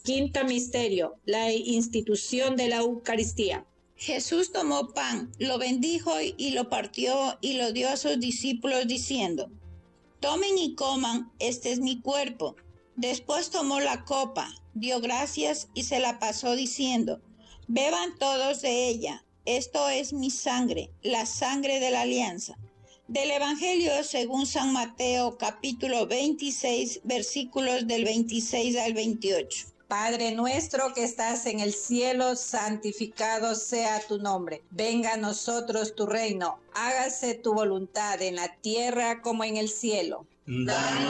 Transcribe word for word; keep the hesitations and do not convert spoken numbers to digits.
Quinto misterio, la institución de la Eucaristía. Jesús tomó pan, lo bendijo y lo partió y lo dio a sus discípulos diciendo: tomen y coman, este es mi cuerpo. Después tomó la copa, dio gracias y se la pasó diciendo: beban todos de ella, esto es mi sangre, la sangre de la alianza. Del Evangelio según San Mateo, capítulo veintiséis, versículos del veintiséis al veintiocho. Padre nuestro que estás en el cielo, santificado sea tu nombre. Venga a nosotros tu reino. Hágase tu voluntad en la tierra como en el cielo. Danos